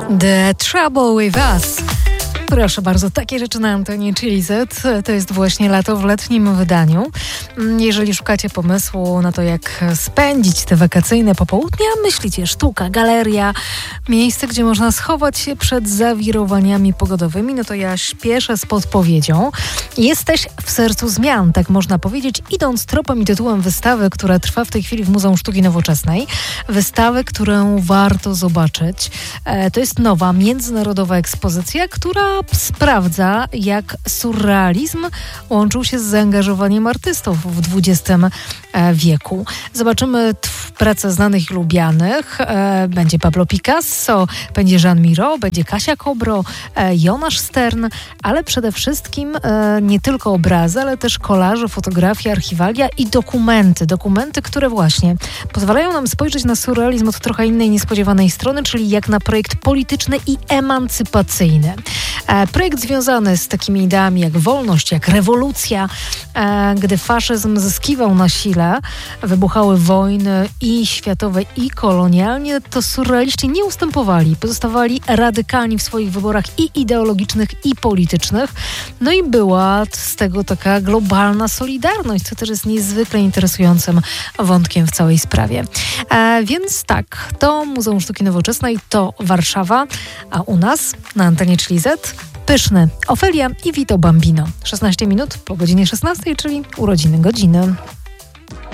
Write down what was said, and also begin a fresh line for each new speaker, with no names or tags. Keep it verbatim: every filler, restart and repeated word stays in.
The Trouble with Us. Proszę bardzo, takie rzeczy na antenie Chili Z. To jest właśnie Lato w letnim wydaniu. Jeżeli szukacie pomysłu na to, jak spędzić te wakacyjne popołudnia, myślicie sztuka, galeria, miejsce, gdzie można schować się przed zawirowaniami pogodowymi, no to ja śpieszę z podpowiedzią. Jesteś w sercu zmian, tak można powiedzieć, idąc tropem i tytułem wystawy, która trwa w tej chwili w Muzeum Sztuki Nowoczesnej. Wystawy, którą warto zobaczyć. E, to jest nowa, międzynarodowa ekspozycja, która sprawdza, jak surrealizm łączył się z zaangażowaniem artystów w dwudziestym wieku. Zobaczymy pracę znanych i lubianych. E, będzie Pablo Picasso, będzie Jean Miro, będzie Kasia Kobro, e, Jonasz Stern, ale przede wszystkim e, nie tylko obrazy, ale też kolaże, fotografie, archiwalia i dokumenty. Dokumenty, które właśnie pozwalają nam spojrzeć na surrealizm od trochę innej, niespodziewanej strony, czyli jak na projekt polityczny i emancypacyjny. E, projekt związany z takimi ideami jak wolność, jak rewolucja, e, gdy faszyzm zyskiwał na sile, wybuchały wojny i światowe, i kolonialnie, to surrealiści nie ustępowali, pozostawali radykalni w swoich wyborach i ideologicznych, i politycznych. No i była z tego taka globalna solidarność, co też jest niezwykle interesującym wątkiem w całej sprawie. E, więc tak, to Muzeum Sztuki Nowoczesnej, to Warszawa, a u nas na antenie Chili Z Pyszny, Ofelia i Vito Bambino. szesnaście minut po godzinie szesnastej, czyli urodziny godziny.